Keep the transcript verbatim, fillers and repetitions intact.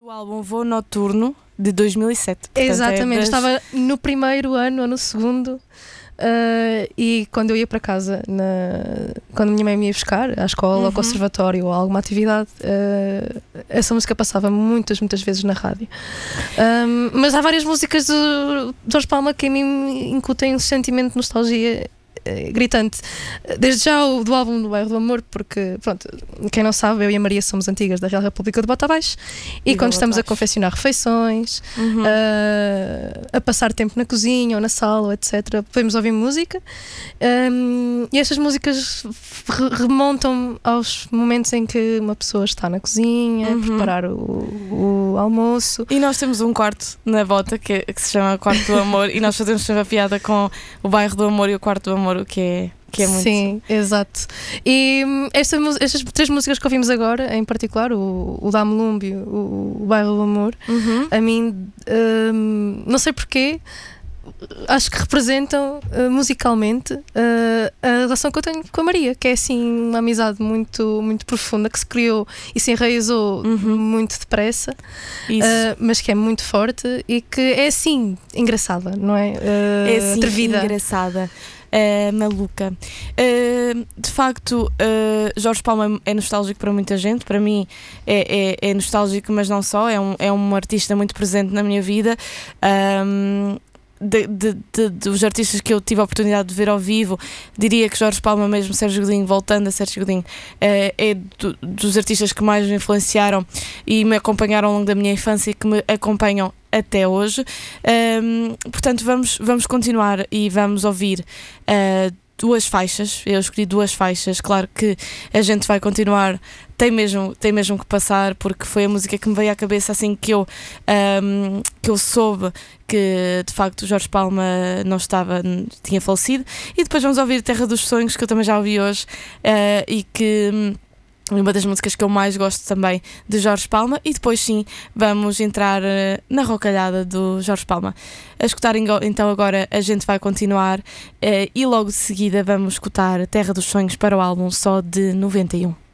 O álbum Voo Noturno de dois mil e sete. Portanto, Exatamente, é das... estava no primeiro ano ou no segundo. Uh, e quando eu ia para casa, na... quando a minha mãe me ia buscar à escola, Uhum. ao conservatório ou a alguma atividade, uh, essa música passava muitas, muitas vezes na rádio. Um, mas há várias músicas do Jorge Palma que a mim incutem um sentimento de nostalgia gritante. Desde já o do álbum do Bairro do Amor, porque, pronto, quem não sabe, eu e a Maria somos antigas da Real República de Bota Abaixo e, e quando estamos a confeccionar refeições, uhum. a, a passar tempo na cozinha ou na sala, etcétera, podemos ouvir música, um, e estas músicas remontam aos momentos em que uma pessoa está na cozinha, uhum. a preparar o, o almoço. E nós temos um quarto na Bota que, que se chama Quarto do Amor e nós fazemos sempre a piada com o Bairro do Amor e o Quarto do Amor, o que é, que é muito... Sim, exato. E esta, estas três músicas que ouvimos agora, em particular, o, o Dá-me Lumbe, o, o Bairro do Amor, uhum. a mim, um, não sei porquê, acho que representam uh, musicalmente uh, a relação que eu tenho com a Maria, que é assim uma amizade muito, muito profunda, que se criou e se enraizou uhum. muito depressa, uh, mas que é muito forte e que é assim engraçada, não é? Uh, é assim atrevida. engraçada. Uh, maluca. Uh, de facto, uh, Jorge Palma é nostálgico para muita gente. Para mim é, é, é nostálgico, mas não só. É um, é um artista muito presente na minha vida. Um, De, de, de, dos artistas que eu tive a oportunidade de ver ao vivo, diria que Jorge Palma, mesmo Sérgio Godinho, voltando a Sérgio Godinho, é, é do, dos artistas que mais me influenciaram e me acompanharam ao longo da minha infância e que me acompanham até hoje. Um, portanto, vamos, vamos continuar e vamos ouvir uh, duas faixas. Eu escolhi duas faixas. Claro que a gente vai continuar, tem mesmo, tem mesmo que passar, porque foi a música que me veio à cabeça assim que eu, um, que eu soube que de facto o Jorge Palma não estava, tinha falecido. E depois vamos ouvir Terra dos Sonhos, que eu também já ouvi hoje, uh, e que é uma das músicas que eu mais gosto também de Jorge Palma. E depois sim vamos entrar uh, na rocalhada do Jorge Palma. A escutar então agora A Gente Vai Continuar, uh, e logo de seguida vamos escutar Terra dos Sonhos para o álbum Só de noventa e um.